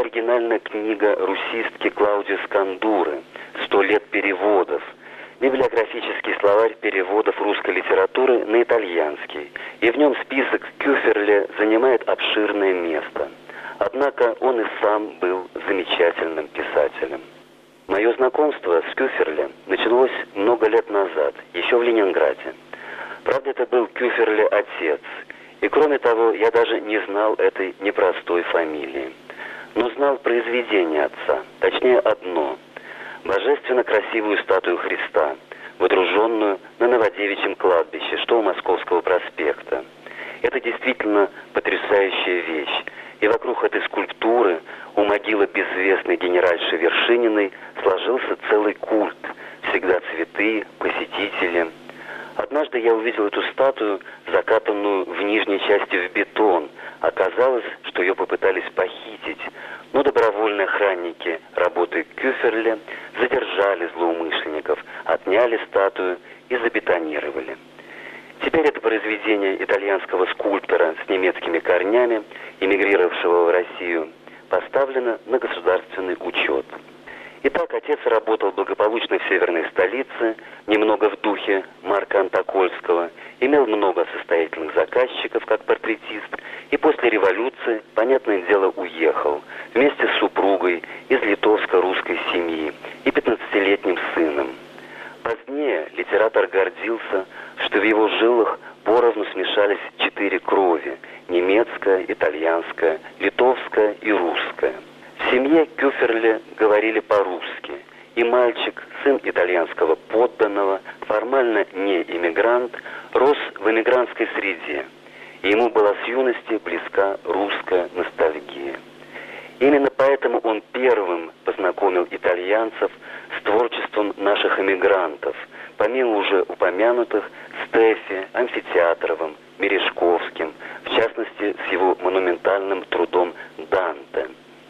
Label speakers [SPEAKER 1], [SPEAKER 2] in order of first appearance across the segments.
[SPEAKER 1] оригинальная книга русистки Клаудио Скандуры «100 лет переводов», библиографический словарь переводов русской литературы на итальянский, и в нем список Кюферле занимает обширное место. Однако он и сам был замечательным писателем. Мое знакомство с Кюферле началось много лет назад, еще в Ленинграде. Правда, это был Кюферле отец, и кроме того, я даже не знал этой непростой фамилии. Но знал произведение отца, точнее одно – божественно красивую статую Христа, водруженную на Новодевичьем кладбище, что у Московского проспекта. Это действительно потрясающая вещь, и вокруг этой скульптуры у могилы безвестной генеральши Вершининой сложился целый культ, всегда цветы, посетители. Однажды я увидел эту статую, закатанную в нижней части в бетон. Оказалось, что ее попытались похитить, но добровольные охранники работы Кюферле задержали злоумышленников, отняли статую и забетонировали. Теперь это произведение итальянского скульптора с немецкими корнями, эмигрировавшего в Россию, поставлено на государственный учет. Итак, отец работал благополучно в северной столице, немного в духе Марка Антокольского, имел много состоятельных заказчиков как портретист, и после революции, понятное дело, уехал вместе с супругой из литовско-русской семьи и 15-летним сыном. Позднее литератор гордился, что в его жилах поровну смешались 4 крови – немецкая, итальянская, литовская и русская. В семье Кюферле говорили по-русски, и мальчик, сын итальянского подданного, формально не иммигрант, рос в эмигрантской среде, и ему была с юности близка русская ностальгия. Именно поэтому он первым познакомил итальянцев с творчеством наших эмигрантов, помимо уже упомянутых Стеффи, Амфитеатровым, Мережковским, в частности с его монументальным трудом «Данте».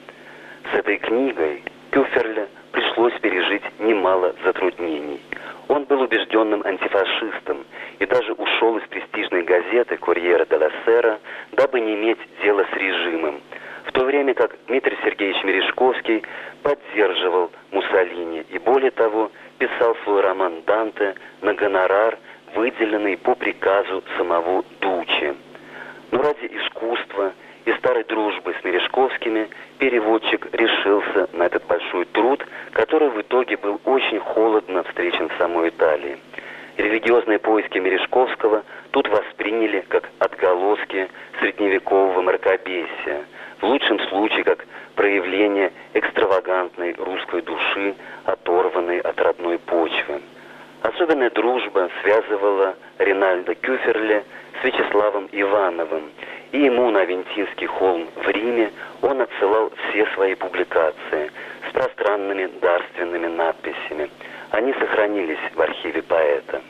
[SPEAKER 1] С этой книгой Кюферле пришлось пережить немало затруднений. Он был убежденным антифашистом и даже ушел из престижной газеты «Корьера делла Сера», дабы не иметь дела с режимом, в то время как Дмитрий Сергеевич Мережковский поддерживал Муссолини и, более того, писал свой роман «Данте» на гонорар, выделенный по приказу самого Дуччи. Но ради искусства и старой дружбы с Мережковскими переводчик решился на этот большой труд, который в итоге был очень холодно встречен в самой Италии. Религиозные поиски Мережковского тут восприняли как отголоски средневекового мракобесия, в лучшем случае как проявление экстравагантной русской души, оторванной от родной почвы. Особенная дружба связывала Ринальдо Кюферле с Вячеславом Ивановым, и ему на Авентинский холм в Риме он отсылал все свои публикации с пространными дарственными надписями. Они сохранились в архиве поэта.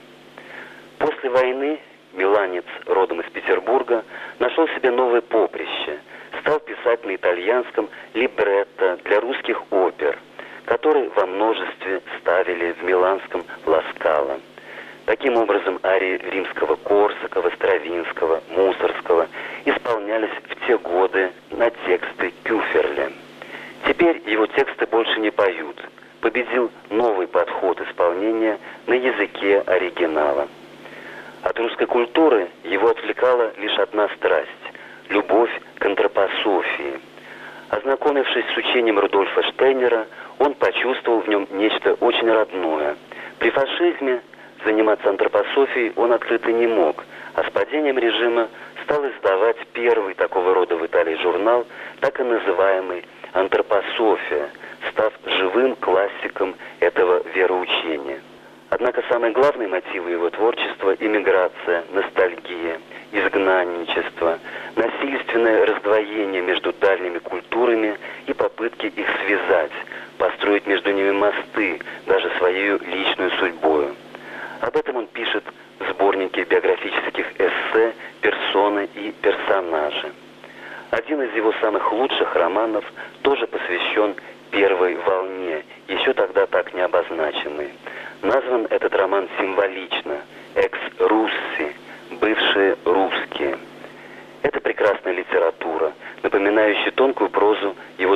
[SPEAKER 1] После войны миланец, родом из Петербурга, нашел себе новое поприще, стал писать на итальянском либретто для русских опер, которые во множестве ставили в миланском Ла Скала. Таким образом, арии римского Корсакова, Стравинского, Мусорского исполнялись в те годы на тексты Кюферле. Теперь его тексты больше не поют. Победил новый подход исполнения на языке оригинала. От русской культуры его отвлекала лишь одна страсть – любовь к антропософии. Ознакомившись с учением Рудольфа Штейнера, он почувствовал в нем нечто очень родное. При фашизме заниматься антропософией он открыто не мог, а с падением режима стал издавать первый такого рода в Италии журнал, так и называемый «Антропософия», став живым классиком этого вероучения. Однако самые главные мотивы его творчества – эмиграция, ностальгия, изгнанничество, насильственное раздвоение между дальними культурами и попытки их связать, построить между ними мосты, даже своей личной судьбою. Об этом он пишет в сборнике биографических эссе «Персоны и персонажи». Один из его самых лучших романов тоже посвящен первой волне, еще тогда так не обозначенной. Назван этот роман символично «Экс-Русси», «Бывшие русские». Это прекрасная литература, напоминающая тонкую прозу его